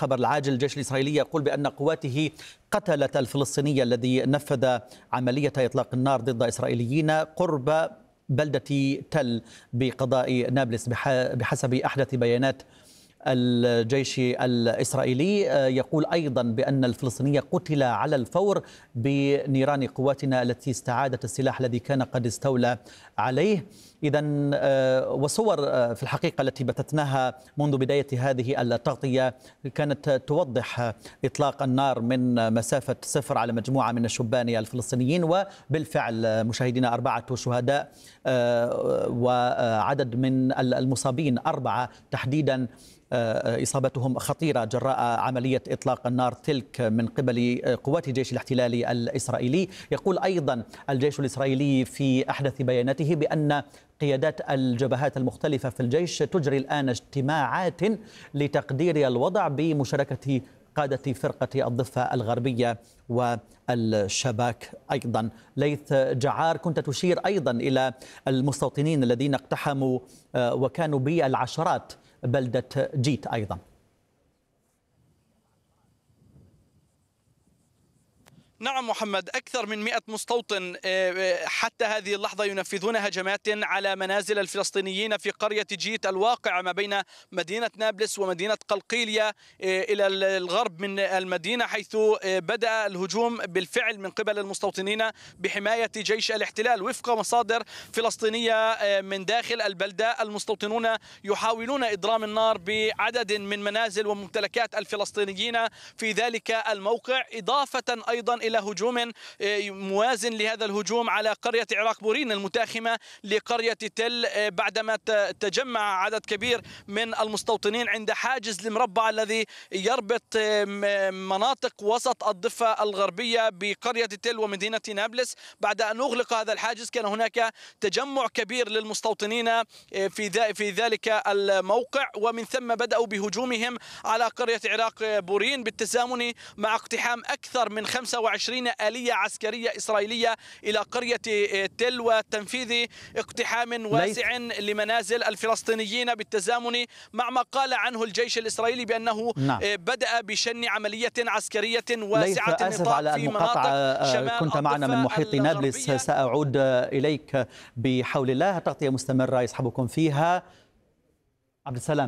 الخبر العاجل، الجيش الإسرائيلي يقول بأن قواته قتلت الفلسطيني الذي نفذ عملية إطلاق النار ضد إسرائيليين قرب بلدة تل بقضاء نابلس. بحسب أحدث بيانات الجيش الإسرائيلي يقول أيضا بأن الفلسطيني قتل على الفور بنيران قواتنا التي استعادت السلاح الذي كان قد استولى عليه. إذن وصور في الحقيقة التي بثثناها منذ بداية هذه التغطية كانت توضح إطلاق النار من مسافة صفر على مجموعة من الشبان الفلسطينيين، وبالفعل مشاهدينا 4 شهداء وعدد من المصابين 4 تحديدا إصابتهم خطيرة جراء عملية إطلاق النار تلك من قبل قوات الجيش الاحتلالي الإسرائيلي. يقول أيضا الجيش الإسرائيلي في أحدث بياناته بأن قيادات الجبهات المختلفة في الجيش تجري الآن اجتماعات لتقدير الوضع بمشاركة قادة فرقة الضفة الغربية والشباك أيضا. ليث جعار، كنت تشير أيضا إلى المستوطنين الذين اقتحموا وكانوا بالعشرات بلدة جيت أيضا. نعم محمد، أكثر من 100 مستوطن حتى هذه اللحظة ينفذون هجمات على منازل الفلسطينيين في قرية جيت الواقعة ما بين مدينة نابلس ومدينة قلقيلية إلى الغرب من المدينة، حيث بدأ الهجوم بالفعل من قبل المستوطنين بحماية جيش الاحتلال. وفق مصادر فلسطينية من داخل البلدة، المستوطنون يحاولون إضرام النار بعدد من منازل وممتلكات الفلسطينيين في ذلك الموقع، إضافة أيضا إلى هجوم موازن لهذا الهجوم على قرية عراق بورين المتاخمة لقرية تل، بعدما تجمع عدد كبير من المستوطنين عند حاجز المربع الذي يربط مناطق وسط الضفة الغربية بقرية تل ومدينة نابلس. بعد أن أغلق هذا الحاجز كان هناك تجمع كبير للمستوطنين في ذلك الموقع، ومن ثم بدأوا بهجومهم على قرية عراق بورين بالتزامن مع اقتحام أكثر من 25 آلية عسكرية إسرائيلية إلى قرية تل وتنفيذ اقتحام واسع لمنازل الفلسطينيين بالتزامن مع ما قال عنه الجيش الإسرائيلي بأنه بدأ بشن عملية عسكرية واسعة النطاق في مناطق شمال. كنت معنا من محيط نابلس، سأعود إليك بحول الله. تغطية مستمرة يصحبكم فيها عبد السلام.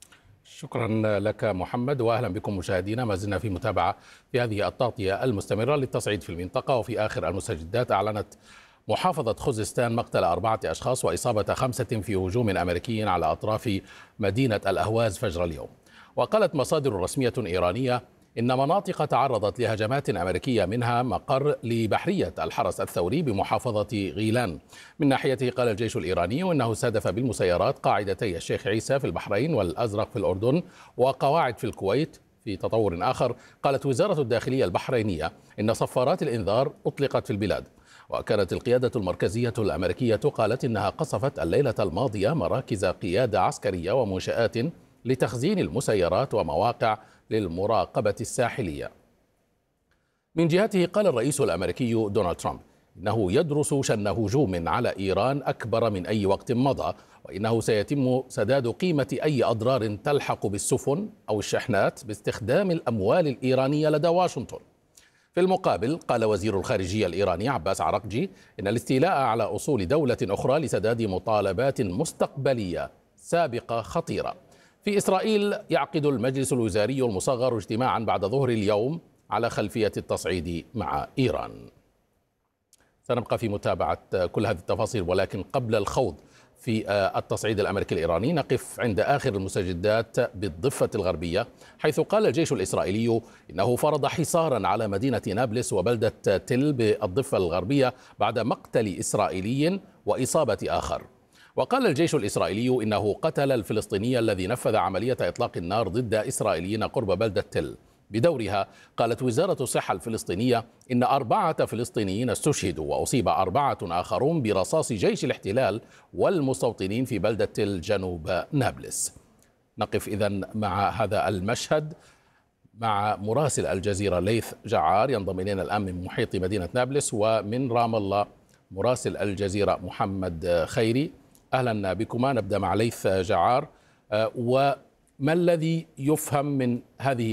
شكرا لك محمد، واهلا بكم مشاهدينا. ما زلنا في متابعه في هذه التغطيه المستمره للتصعيد في المنطقه. وفي اخر المستجدات اعلنت محافظه خوزستان مقتل 4 أشخاص واصابه 5 في هجوم امريكي على اطراف مدينه الاهواز فجر اليوم. وقالت مصادر رسميه ايرانيه إن مناطق تعرضت لهجمات أمريكية منها مقر لبحرية الحرس الثوري بمحافظة غيلان. من ناحيته قال الجيش الإيراني إنه استهدف بالمسيرات قاعدتي الشيخ عيسى في البحرين والأزرق في الأردن وقواعد في الكويت. في تطور آخر قالت وزارة الداخلية البحرينية إن صفارات الإنذار أطلقت في البلاد. وكانت القيادة المركزية الأمريكية قالت إنها قصفت الليلة الماضية مراكز قيادة عسكرية ومنشآت لتخزين المسيرات ومواقع للمراقبة الساحلية. من جهته قال الرئيس الأمريكي دونالد ترامب إنه يدرس شن هجوم على إيران أكبر من أي وقت مضى، وإنه سيتم سداد قيمة أي أضرار تلحق بالسفن أو الشحنات باستخدام الأموال الإيرانية لدى واشنطن. في المقابل قال وزير الخارجية الإيراني عباس عراقجي إن الاستيلاء على أصول دولة أخرى لسداد مطالبات مستقبلية سابقة خطيرة. في إسرائيل يعقد المجلس الوزاري المصغر اجتماعا بعد ظهر اليوم على خلفية التصعيد مع إيران. سنبقى في متابعة كل هذه التفاصيل، ولكن قبل الخوض في التصعيد الأمريكي الإيراني نقف عند آخر المستجدات بالضفة الغربية، حيث قال الجيش الإسرائيلي إنه فرض حصارا على مدينة نابلس وبلدة تل بالضفة الغربية بعد مقتل إسرائيلي وإصابة آخر. وقال الجيش الإسرائيلي إنه قتل الفلسطيني الذي نفذ عملية إطلاق النار ضد إسرائيليين قرب بلدة تل. بدورها قالت وزارة الصحة الفلسطينية إن 4 فلسطينيين استشهدوا وأصيب 4 آخرون برصاص جيش الاحتلال والمستوطنين في بلدة تل جنوب نابلس. نقف إذن مع هذا المشهد مع مراسل الجزيرة ليث جعار ينضم إلينا الآن من محيط مدينة نابلس، ومن رام الله مراسل الجزيرة محمد خيري. أهلا بكما. نبدأ مع ليث جعار، وما الذي يفهم من هذه